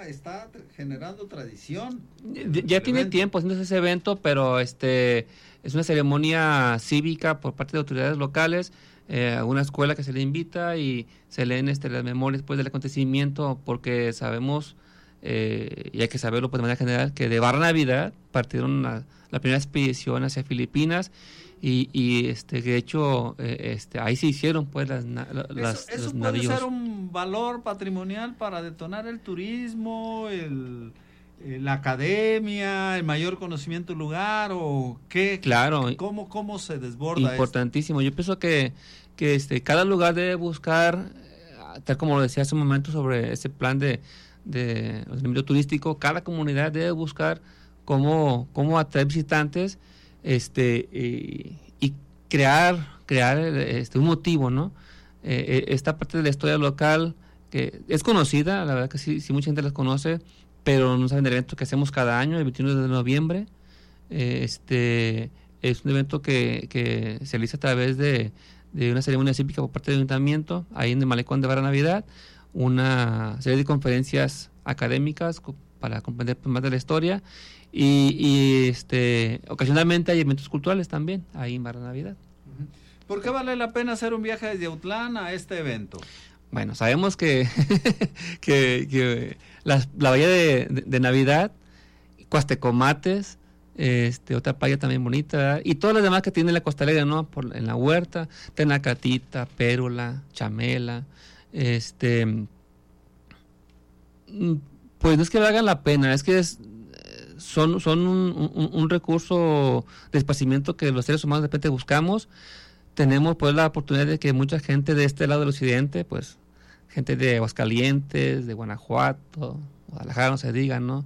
está generando tradición. Ya tiene evento. tiempo haciéndose ese evento, pero es una ceremonia cívica por parte de autoridades locales, a una escuela que se le invita y se leen las memorias después del acontecimiento, porque sabemos, y hay que saberlo pues, de manera general, que de Barra Navidad partieron la primera expedición hacia Filipinas, y de hecho ahí se hicieron pues Eso los puede navíos. ser un valor patrimonial para detonar el turismo, la academia, el mayor conocimiento del lugar, o qué. Claro. ¿Cómo se desborda importantísimo. Yo pienso que cada lugar debe buscar, tal como lo decía hace un momento sobre ese plan de ordenamiento turístico, cada comunidad debe buscar cómo atraer visitantes, y crear un motivo, ¿no? Esta parte de la historia local que es conocida, la verdad que sí mucha gente las conoce, pero no saben del evento que hacemos cada año, el 21 de noviembre. Es un evento que se realiza a través de una ceremonia cívica por parte del ayuntamiento, ahí en el Malecón de Barra Navidad, una serie de conferencias académicas para comprender más de la historia, y ocasionalmente hay eventos culturales también ahí en Barra Navidad. ¿Por qué vale la pena hacer un viaje desde Autlán a este evento? Bueno, sabemos que la bahía de Navidad, Cuastecomates, otra playa también bonita, ¿verdad? Y todas las demás que tiene la costalera, ¿no? En la huerta, Tenacatita, Pérula, Chamela, pues no es que valgan la pena, es que son un recurso de esparcimiento que los seres humanos de repente buscamos. Tenemos pues la oportunidad de que mucha gente de este lado del occidente, pues gente de Aguascalientes, de Guanajuato, Guadalajara, no se diga, ¿no?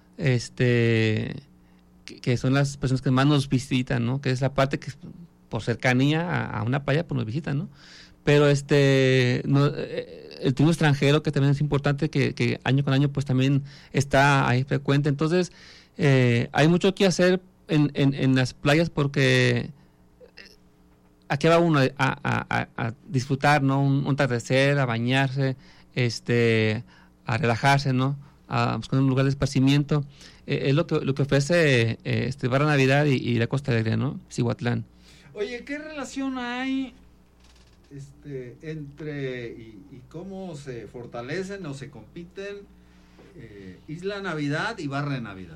Que son las personas que más nos visitan, ¿no? Que es la parte que por cercanía a una playa pues nos visitan, ¿no? Pero el turismo extranjero, que también es importante, que año con año pues también está ahí frecuente. Entonces hay mucho que hacer en las playas, porque aquí va uno a disfrutar, ¿no? Un atardecer, a bañarse, a relajarse, ¿no? A buscar un lugar de esparcimiento. Es lo que ofrece Barra Navidad y la Costa Alegre, ¿no? Cihuatlán. Oye, ¿qué relación hay entre y cómo se fortalecen o se compiten Isla Navidad y Barra de Navidad?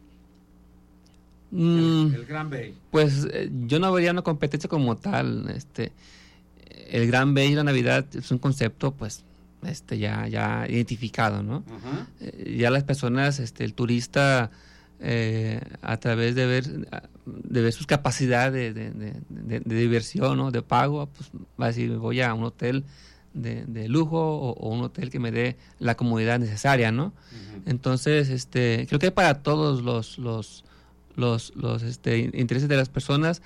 El Gran Bay. Pues yo no vería una competencia como tal. El Gran Bay y la Navidad es un concepto pues ya identificado, ¿no? Uh-huh. Ya las personas, el turista, a través de ver sus capacidades de diversión, ¿no? De pago, pues va a decir, voy a un hotel de lujo o un hotel que me dé la comodidad necesaria, ¿no? Uh-huh. Entonces, creo que para todos los intereses de las personas,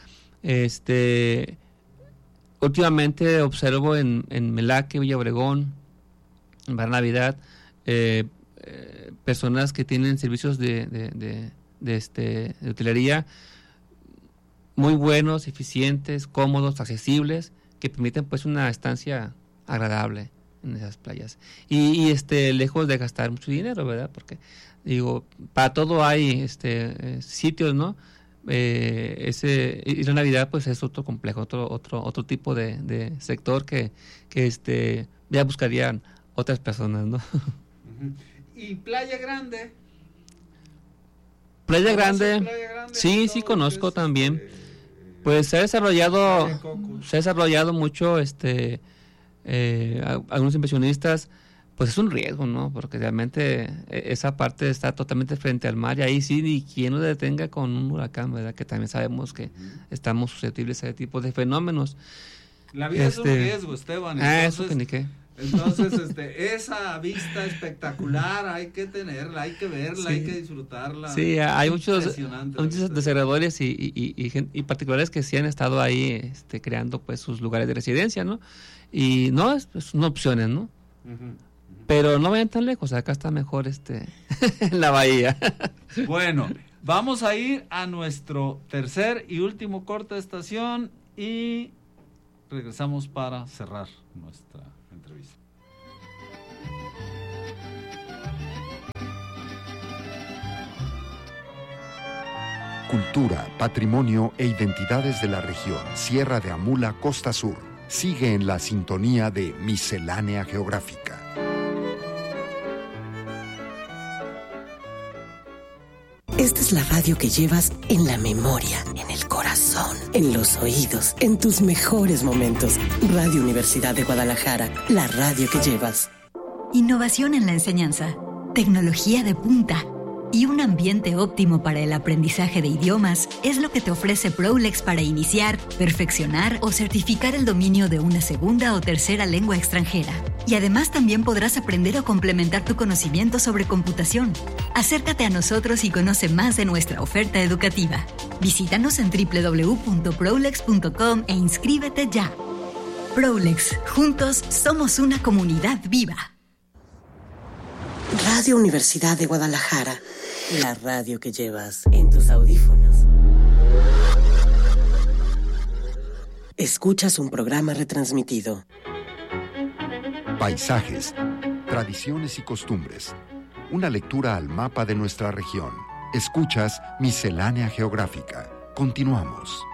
últimamente observo en Melaque, Villa Obregón, en Barra Navidad, personas que tienen servicios de hotelería muy buenos, eficientes, cómodos, accesibles, que permiten pues una estancia agradable en esas playas y lejos de gastar mucho dinero, ¿verdad? Porque digo, para todo hay sitios, ¿no? Y la Navidad pues es otro complejo, otro tipo de sector que ya buscarían otras personas, ¿no? ¿Y Playa Grande? Playa Grande, sí conozco también. Pues se ha desarrollado mucho, algunos inversionistas, pues es un riesgo, ¿no? Porque realmente esa parte está totalmente frente al mar, y ahí sí, ni quien nos detenga con un huracán, ¿verdad? Que también sabemos que estamos susceptibles a ese tipo de fenómenos. La vida es un riesgo, Esteban. Entonces, eso que ni qué. Entonces, esa vista espectacular hay que tenerla, hay que verla, hay que disfrutarla. Sí, hay muchos desarrolladores y particulares que sí han estado ahí creando pues sus lugares de residencia, ¿no? Y no, son opciones, ¿no? Uh-huh. Pero no vayan tan lejos, acá está mejor en la bahía. Bueno, vamos a ir a nuestro tercer y último corte de estación y regresamos para cerrar nuestra entrevista. cultura, patrimonio e identidades de la región Sierra de Amula, Costa Sur. Sigue en la sintonía de Miscelánea Geográfica. Esta es la radio que llevas en la memoria, en el corazón, en los oídos, en tus mejores momentos. Radio Universidad de Guadalajara, la radio que llevas. Innovación en la enseñanza, tecnología de punta y un ambiente óptimo para el aprendizaje de idiomas es lo que te ofrece Prolex para iniciar, perfeccionar o certificar el dominio de una segunda o tercera lengua extranjera. Y además también podrás aprender o complementar tu conocimiento sobre computación. Acércate a nosotros y conoce más de nuestra oferta educativa. Visítanos en www.prolex.com e inscríbete ya. Prolex, juntos somos una comunidad viva. Radio Universidad de Guadalajara, la radio que llevas en tus audífonos. Escuchas un programa retransmitido. Paisajes, tradiciones y costumbres. Una lectura al mapa de nuestra región. Escuchas Miscelánea Geográfica. Continuamos.